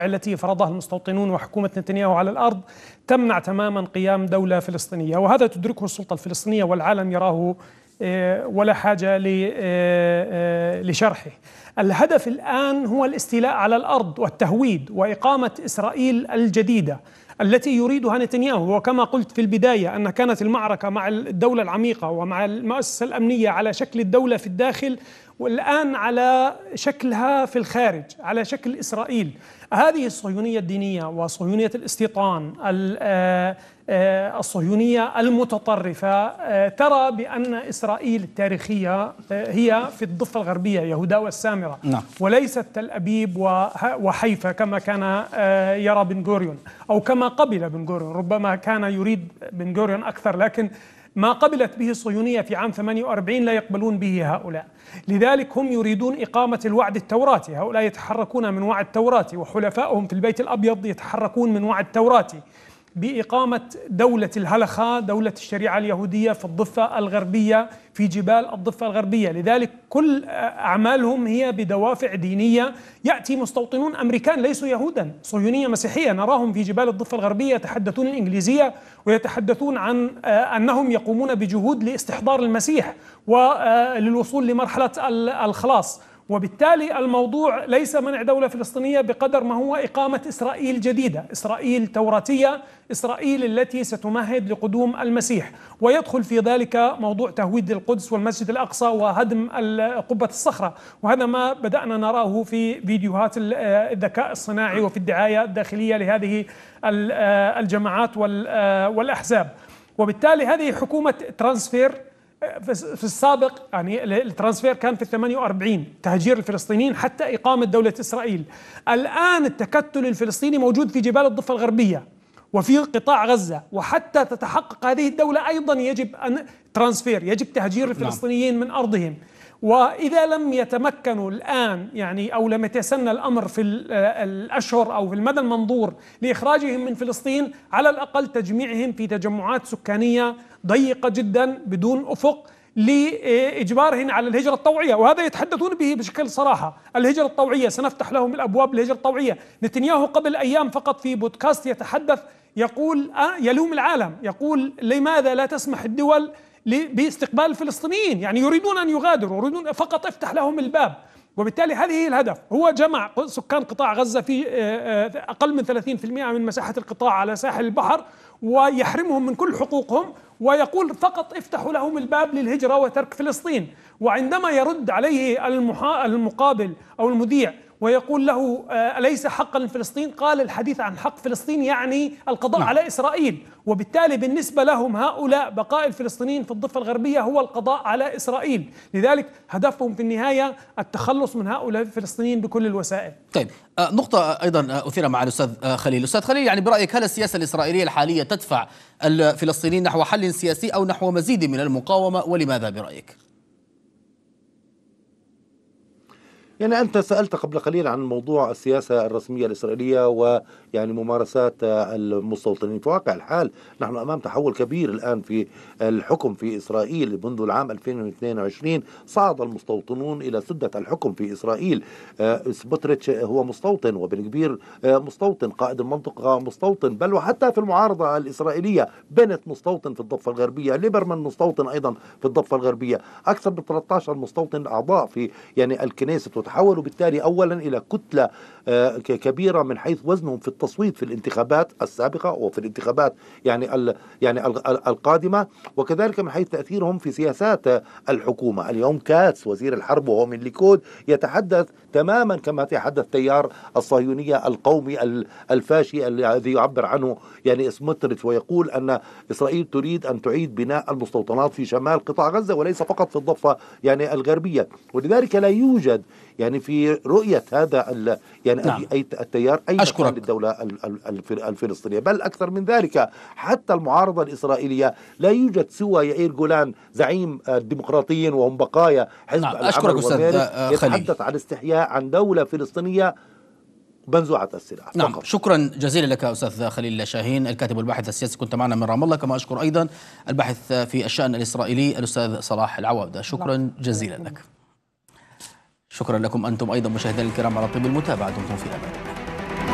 التي فرضها المستوطنون وحكومة نتنياهو على الأرض تمنع تماما قيام دولة فلسطينية، وهذا تدركه السلطة الفلسطينية والعالم يراه ولا حاجة لشرحه. الهدف الآن هو الاستيلاء على الأرض والتهويد وإقامة إسرائيل الجديدة التي يريدها نتنياهو. وكما قلت في البداية أن كانت المعركة مع الدولة العميقة ومع المؤسسة الأمنية على شكل الدولة في الداخل، والآن على شكلها في الخارج، على شكل إسرائيل. هذه الصهيونية الدينية وصهيونية الاستيطان، الصهيونية المتطرفة، ترى بأن إسرائيل التاريخية هي في الضفة الغربية، يهودا والسامرة، وليست تل أبيب وحيفا كما كان يرى بن غوريون أو كما قبل بن غوريون. ربما كان يريد بن غوريون أكثر، لكن ما قبلت به الصهيونية في عام 48 لا يقبلون به هؤلاء. لذلك هم يريدون إقامة الوعد التوراتي. هؤلاء يتحركون من وعد توراتي، وحلفائهم في البيت الأبيض يتحركون من وعد توراتي بإقامة دولة الهلخة، دولة الشريعة اليهودية في الضفة الغربية، في جبال الضفة الغربية. لذلك كل أعمالهم هي بدوافع دينية. يأتي مستوطنون أمريكان ليسوا يهودا، صهيونية مسيحية، نراهم في جبال الضفة الغربية يتحدثون الإنجليزية ويتحدثون عن أنهم يقومون بجهود لاستحضار المسيح وللوصول لمرحلة الخلاص. وبالتالي الموضوع ليس منع دولة فلسطينية بقدر ما هو إقامة إسرائيل جديدة، إسرائيل توراتية، إسرائيل التي ستمهد لقدوم المسيح. ويدخل في ذلك موضوع تهويد القدس والمسجد الأقصى وهدم قبة الصخرة، وهذا ما بدأنا نراه في فيديوهات الذكاء الصناعي وفي الدعاية الداخلية لهذه الجماعات والأحزاب. وبالتالي هذه حكومة ترانسفير. في السابق يعني الترانسفير كان في 48 تهجير الفلسطينيين حتى إقامة دولة إسرائيل. الآن التكتل الفلسطيني موجود في جبال الضفة الغربية وفي قطاع غزة، وحتى تتحقق هذه الدولة أيضا يجب أن ترانسفير، يجب تهجير الفلسطينيين من أرضهم. وإذا لم يتمكنوا الآن يعني أو لم يتسنى الأمر في الأشهر أو في المدى المنظور لإخراجهم من فلسطين، على الأقل تجميعهم في تجمعات سكانية ضيقة جدا بدون أفق لإجبارهم على الهجرة الطوعية. وهذا يتحدثون به بشكل صراحة، الهجرة الطوعية، سنفتح لهم الأبواب للهجرة الطوعية. نتنياهو قبل أيام فقط في بودكاست يتحدث، يقول يلوم العالم، يقول لماذا لا تسمح الدول باستقبال الفلسطينيين؟ يعني يريدون أن يغادروا، يريدون فقط افتح لهم الباب. وبالتالي هذه هي الهدف، هو جمع سكان قطاع غزة في أقل من 30% من مساحة القطاع على ساحل البحر ويحرمهم من كل حقوقهم، ويقول فقط افتحوا لهم الباب للهجرة وترك فلسطين. وعندما يرد عليه المقابل أو المذيع ويقول له أليس حقا لفلسطين؟ قال الحديث عن حق فلسطين يعني القضاء على إسرائيل. وبالتالي بالنسبة لهم هؤلاء بقاء الفلسطينيين في الضفة الغربية هو القضاء على إسرائيل. لذلك هدفهم في النهاية التخلص من هؤلاء الفلسطينيين بكل الوسائل. طيب، نقطة أيضا أثيرها مع الأستاذ خليل. أستاذ خليل، يعني برأيك هل السياسة الإسرائيلية الحالية تدفع الفلسطينيين نحو حل سياسي أو نحو مزيد من المقاومة، ولماذا برأيك؟ يعني أنت سألت قبل قليل عن موضوع السياسة الرسمية الإسرائيلية ويعني ممارسات المستوطنين. في واقع الحال نحن أمام تحول كبير الآن في الحكم في إسرائيل. منذ العام 2022 صعد المستوطنون إلى سدة الحكم في إسرائيل. سبوتريتش هو مستوطن، وبن كبير مستوطن، قائد المنطقة مستوطن، بل وحتى في المعارضة الإسرائيلية بنت مستوطن في الضفة الغربية، ليبرمان مستوطن أيضا في الضفة الغربية. أكثر من 13 مستوطن أعضاء في يعني الكنيسة، تحولوا بالتالي أولا إلى كتلة كبيرة من حيث وزنهم في التصويت في الانتخابات السابقة وفي الانتخابات يعني القادمة، وكذلك من حيث تأثيرهم في سياسات الحكومة. اليوم كاتس وزير الحرب وهو من ليكود يتحدث تماما كما يتحدث تيار الصهيونية القومي الفاشي الذي يعبر عنه يعني سموتريتش، ويقول أن إسرائيل تريد أن تعيد بناء المستوطنات في شمال قطاع غزة وليس فقط في الضفة يعني الغربية. ولذلك لا يوجد يعني في رؤية هذا يعني أي التيار أي مكان للدولة الفلسطينية، بل أكثر من ذلك حتى المعارضة الإسرائيلية لا يوجد سوى يائير جولان زعيم الديمقراطيين وهم بقايا حزب أشكرك أستاذ خليل. يتحدث عن الاستحياء عن دولة فلسطينية منزوعة السلاح. نعم، شكرا جزيلا لك أستاذ خليل شاهين، الكاتب والباحث السياسي، كنت معنا من رام الله. كما أشكر أيضا الباحث في الشأن الإسرائيلي الأستاذ صلاح العوابدة، شكرا جزيلا لك. شكرا لكم أنتم أيضا مشاهدينا الكرام على طيب المتابعة. دمتم في أمان.